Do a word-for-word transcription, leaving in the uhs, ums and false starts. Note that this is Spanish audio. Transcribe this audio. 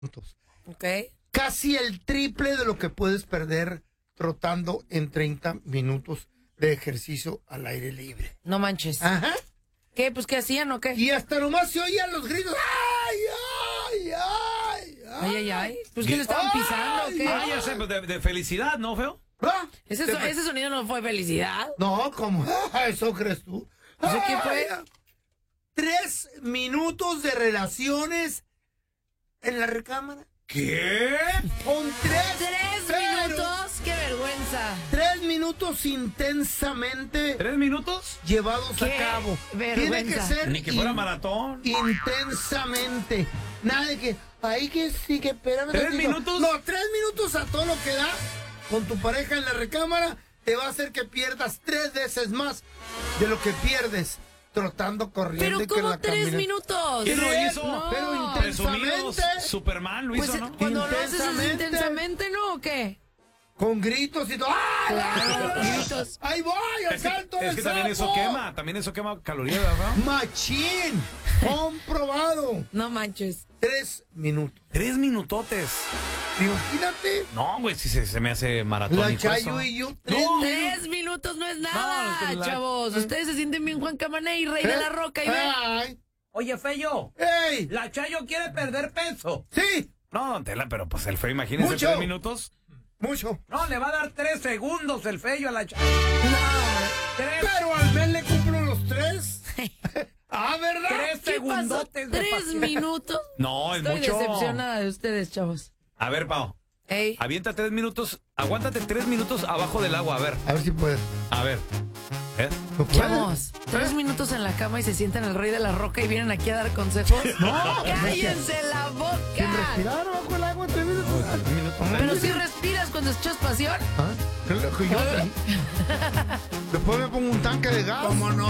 minutos. Ok. Casi el triple de lo que puedes perder trotando en treinta minutos de ejercicio al aire libre. No manches. Ajá. ¿Qué? Pues, ¿qué hacían o qué? Y hasta nomás se oían los gritos. ¡Ay, ay, ay! Ay, ay, ay. Pues, ¿qué le estaban pisando o qué? Ah, ya sé, de, de felicidad, ¿no, feo? ¿Ah? Ese, so- ese sonido no fue felicidad. No, ¿cómo? ¿Eso crees tú? Pues, ¿qué fue? Ay, Tres minutos de relaciones en la recámara. ¿Qué? Con tres, Tres pero- minutos. ¡Qué vergüenza! Tres minutos intensamente ¿Tres minutos? llevados ¡Qué a cabo. Tiene vergüenza! que ser Ni que fuera in- maratón. intensamente. Nada de que, ay, que sí, que espérame. ¿Tres tantito. minutos? No, tres minutos a todo lo que da con tu pareja en la recámara te va a hacer que pierdas tres veces más de lo que pierdes trotando, corriendo ¿Pero y con cómo la tres camina- minutos? ¿Quién lo Tres, hizo? No. Pero Presumidos, intensamente, Superman lo Pues hizo, ¿no? cuando lo haces es Intensamente. intensamente, ¿no? ¿O qué? con gritos y todo. ¡Ay, Claro, ay, gritos. ¡Ahí voy! ¡Al Es que, salto es del que también eso sapo! quema, también eso quema calorías, ¿verdad? ¡Machín! ¡Comprobado! No manches. Tres minutos. Tres minutotes. Imagínate. No, güey, si se, se me hace maratón. La Chayo y yo. Tres No. minutos. Tres minutos no es nada, No, la- chavos. Ustedes se sienten bien Juan Camané y Rey de la Roca y ven. ¡Ay! Oye, Feyo, ¡Ey! la Chayo quiere perder peso. ¡Sí! No, don Tela, pero pues el feo, imagínense Mucho. tres minutos. Mucho. No, le va a dar tres segundos el Feyo a la Chayo. Tres, Pero al mes le cumplo los tres. ah, ¿verdad? tres ¿Qué pasó? segundotes de ¿Tres paciencia. minutos? No, es Estoy mucho. decepcionada de ustedes, chavos. A ver, Pau, Ey. avienta tres minutos, aguántate tres minutos abajo del agua, a ver, A ver si puedes. a ver. ¿Eh? ¿No puedes? Chavos, tres minutos en la cama y se sientan el Rey de la Roca y vienen aquí a dar consejos. ¡No! ¡Cállense la Sin boca! respirar abajo el agua tres minutos. Un minuto. Pero si respiras cuando echas pasión. ¿Ah? Claro que yo sí. Después me pongo un tanque de gas. ¿Cómo no?